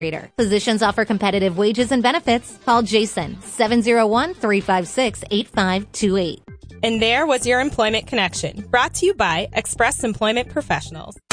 Physicians offer competitive wages and benefits. Call Jason, 701-356-8528. And there was your Employment Connection, brought to you by Express Employment Professionals.